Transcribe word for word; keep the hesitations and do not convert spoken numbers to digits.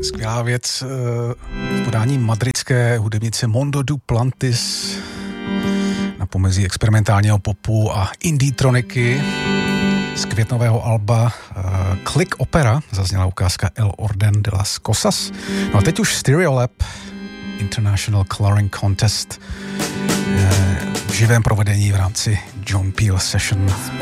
Skvělá věc v podání madridské hudebnice Mondo Duplantis na pomezí experimentálního popu a indie-troniky z květnového alba Click Opera zazněla ukázka El Orden de las Cosas. No a teď už Stereolab International Coloring Contest v živém provedení v rámci John Peel Session.